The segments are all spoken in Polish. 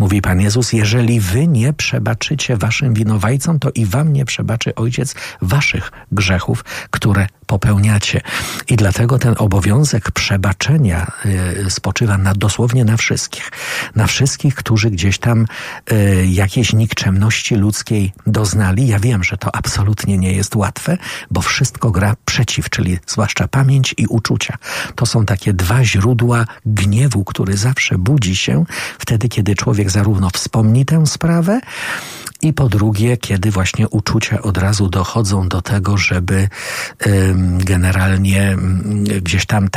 Mówi Pan Jezus, jeżeli wy nie przebaczycie waszym winowajcom, to i wam nie przebaczy Ojciec waszych grzechów, które popełniacie. I dlatego ten obowiązek przebaczenia spoczywa dosłownie na wszystkich. Na wszystkich, którzy gdzieś tam jakiejś nikczemności ludzkiej doznali. Ja wiem, że to absolutnie nie jest łatwe, bo wszystko gra przeciw, czyli zwłaszcza pamięć i uczucia. To są takie dwa źródła gniewu, który zawsze budzi się wtedy, kiedy człowiek zarówno wspomni tę sprawę, i po drugie, kiedy właśnie uczucia od razu dochodzą do tego, żeby generalnie gdzieś tam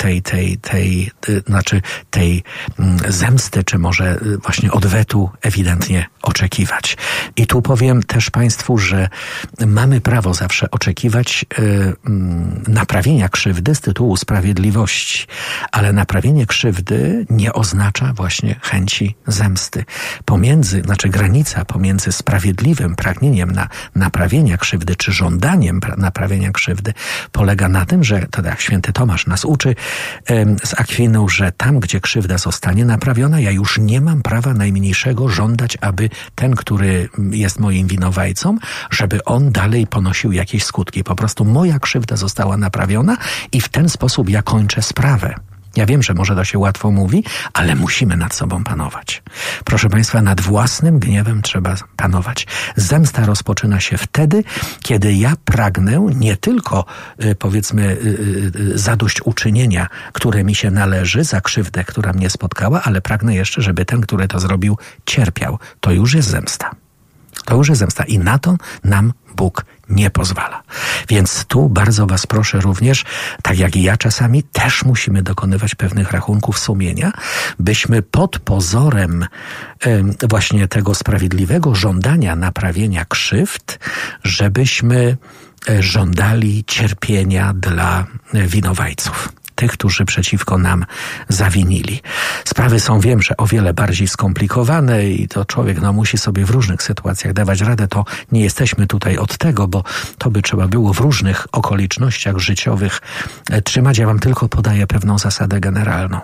tej zemsty, czy może właśnie odwetu ewidentnie oczekiwać. I tu powiem też Państwu, że mamy prawo zawsze oczekiwać naprawienia krzywdy z tytułu sprawiedliwości, ale naprawienie krzywdy nie oznacza właśnie chęci zemsty. Granica pomiędzy sprawiedliwym pragnieniem naprawienia krzywdy, czy żądaniem naprawienia krzywdy polega na tym, że, to jak święty Tomasz nas uczy z Akwinu, że tam, gdzie krzywda zostanie naprawiona, ja już nie mam prawa najmniejszego żądać, aby ten, który jest moim winowajcą, żeby on dalej ponosił jakieś skutki. Po prostu moja krzywda została naprawiona i w ten sposób ja kończę sprawę. Ja wiem, że może to się łatwo mówi, ale musimy nad sobą panować. Proszę Państwa, nad własnym gniewem trzeba panować. Zemsta rozpoczyna się wtedy, kiedy ja pragnę nie tylko, zadośćuczynienia, które mi się należy za krzywdę, która mnie spotkała, ale pragnę jeszcze, żeby ten, który to zrobił, cierpiał. To już jest zemsta. To już jest zemsta i na to nam Bóg nie pozwala. Więc tu bardzo was proszę również, tak jak i ja czasami, też musimy dokonywać pewnych rachunków sumienia, byśmy pod pozorem właśnie tego sprawiedliwego żądania naprawienia krzywd, żebyśmy żądali cierpienia dla winowajców. Tych, którzy przeciwko nam zawinili. Sprawy są, wiem, że o wiele bardziej skomplikowane i to człowiek musi sobie w różnych sytuacjach dawać radę. To nie jesteśmy tutaj od tego, bo to by trzeba było w różnych okolicznościach życiowych trzymać. Ja wam tylko podaję pewną zasadę generalną,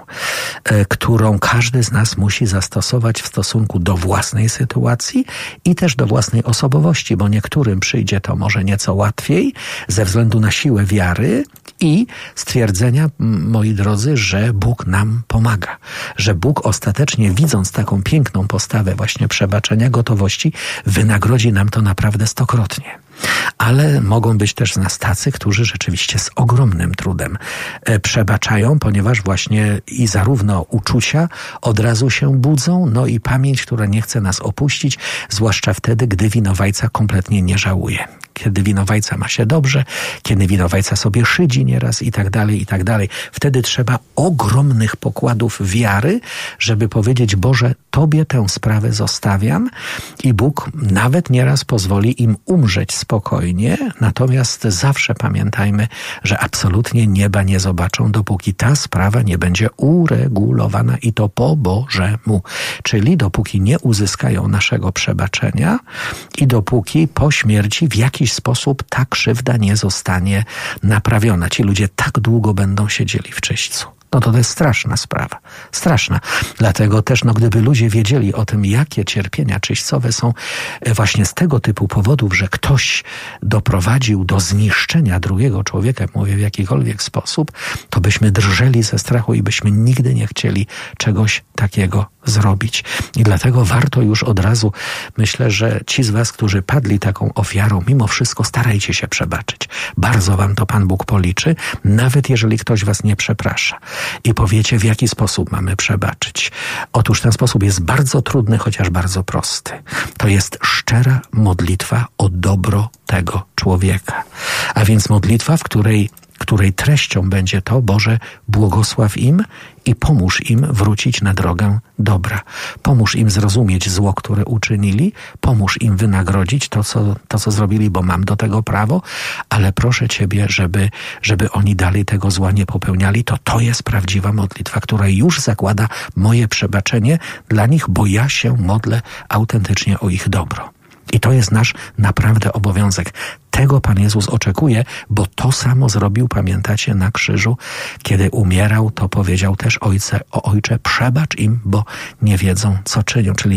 którą każdy z nas musi zastosować w stosunku do własnej sytuacji i też do własnej osobowości, bo niektórym przyjdzie to może nieco łatwiej ze względu na siłę wiary i stwierdzenia, moi drodzy, że Bóg nam pomaga. Że Bóg ostatecznie, widząc taką piękną postawę właśnie przebaczenia, gotowości, wynagrodzi nam to naprawdę stokrotnie. Ale mogą być też z nas tacy, którzy rzeczywiście z ogromnym trudem przebaczają, ponieważ właśnie i zarówno uczucia od razu się budzą, i pamięć, która nie chce nas opuścić, zwłaszcza wtedy, gdy winowajca kompletnie nie żałuje. Kiedy winowajca ma się dobrze, kiedy winowajca sobie szydzi nieraz i tak dalej. Wtedy trzeba ogromnych pokładów wiary, żeby powiedzieć: Boże, Tobie tę sprawę zostawiam, i Bóg nawet nieraz pozwoli im umrzeć spokojnie, natomiast zawsze pamiętajmy, że absolutnie nieba nie zobaczą, dopóki ta sprawa nie będzie uregulowana, i to po Bożemu. Czyli dopóki nie uzyskają naszego przebaczenia i dopóki po śmierci w jakiś sposób ta krzywda nie zostanie naprawiona. Ci ludzie tak długo będą siedzieli w czyśćcu. To jest straszna sprawa. Straszna. Dlatego też, gdyby ludzie wiedzieli o tym, jakie cierpienia czyśćcowe są właśnie z tego typu powodów, że ktoś doprowadził do zniszczenia drugiego człowieka, mówię w jakikolwiek sposób, to byśmy drżeli ze strachu i byśmy nigdy nie chcieli czegoś takiego zrobić. I dlatego warto już od razu, myślę, że ci z was, którzy padli taką ofiarą, mimo wszystko starajcie się przebaczyć. Bardzo wam to Pan Bóg policzy, nawet jeżeli ktoś was nie przeprasza. I powiecie, w jaki sposób mamy przebaczyć. Otóż ten sposób jest bardzo trudny, chociaż bardzo prosty. To jest szczera modlitwa o dobro tego człowieka. A więc modlitwa, w której treścią będzie to: Boże, błogosław im i pomóż im wrócić na drogę dobra. Pomóż im zrozumieć zło, które uczynili. Pomóż im wynagrodzić to, co zrobili, bo mam do tego prawo, ale proszę Ciebie, żeby oni dalej tego zła nie popełniali. To jest prawdziwa modlitwa, która już zakłada moje przebaczenie dla nich, bo ja się modlę autentycznie o ich dobro. I to jest nasz naprawdę obowiązek. Tego Pan Jezus oczekuje, bo to samo zrobił, pamiętacie, na krzyżu. Kiedy umierał, to powiedział też: Ojcze, przebacz im, bo nie wiedzą, co czynią. Czyli